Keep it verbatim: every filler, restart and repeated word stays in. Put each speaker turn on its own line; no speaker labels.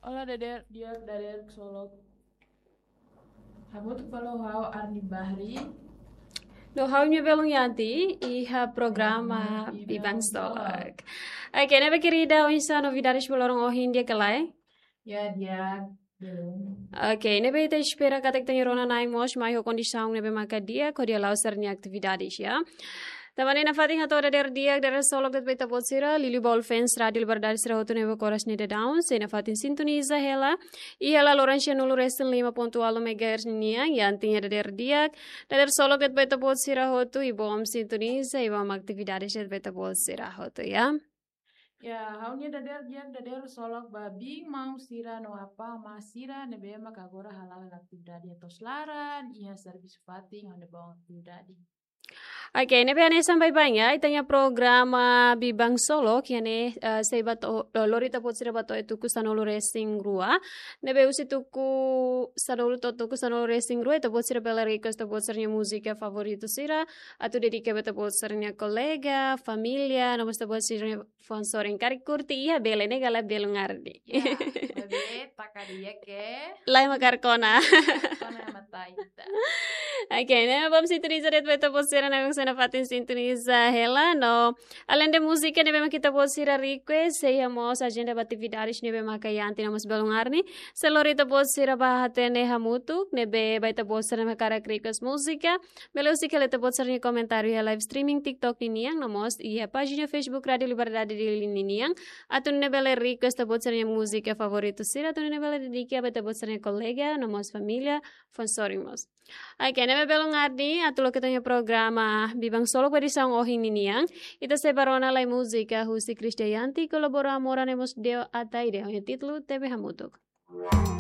Hola Deder, dia Deder Solo. Kamu tuh kalau hao Arni Bahri,
No hou belong yanti iha programa
e
Bibang
Bel Solo.
Stolak. Oke, nebe querida, hoje novidades bolorong oh India kelai.
Ya dia belum.
Oke, nebe ita espera katek tenho rona nai mos mai ho condição nebe maka dia ko dia lauser ni atividades ya. Tamani na fating hato der dia der solok det beta botsira Lili Ball fans radio liberdade sira hotu nebe koras ni de down se na fating sintoniza hela i hela Lorenzo nulu resten lima pontualo megahertz nia yantinya der dia der solok det beta botsira hotu i bom sintoniza i bom atividades det beta botsira hotu ya.
Ya haunya Deder dia Deder Solok babi mau sira no apa masira nebe mak agora halal atividade atau selaran iya servis fating ane bawang atividade.
Oke, ini piane sampai banyak. Itanya programa Bibang Solo, kiane uh, sei bato lori tapot sira bato etuku sanolo racing rua. Nebe usi tuku sanolo totuku sanolo racing rua tapot sira bela request tapot sirnya musika favorito sira atau dedike beta tapot sirnya kolega, familia, nomos tapot sirnya sponsoring kari kurti iya bele ne gala belu ngardi.
Ya, bebe takadia ke
Lai makar kona.
kona mata ita.
Oke, nah bom sintoniza det beta posira na yung sana fatin sintoniza hela no. Além de música, nebe kita posira request, sei amos agenda atividades nebe makayanti namos belungarni. Selorita posira bahate ne hamutu, nebe baita posira makara request música. Belo si keleta posira ni comentário ya live streaming TikTok niniang namos iya página Facebook Radio Liberdade di niniang. Atun nebele request posira ni música favorito sira, atun nebele dedica baita posira ni kolega, namos familia, fonsorimos. Oke, nebe belong ardi atulo kita programa Bibang Solo pwede sang ohin niniang. Ita se barona lai musika husi Kristianti kolabora amora nemos deo atai deo. Yung titlo tebe hamutok.